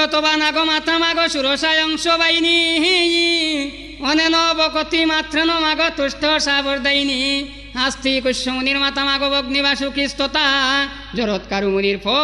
অথবা নাগো মাথা মাগো সুরসায় অংশ বাইনি অনেন বকতি মাত্রেন মাগো তুষ্ট সাবরদাইনি আস্তি কুষ্যমুনির মাথা মাগো অগ্নিবাসু কিস্ততা জরৎকারু মুনির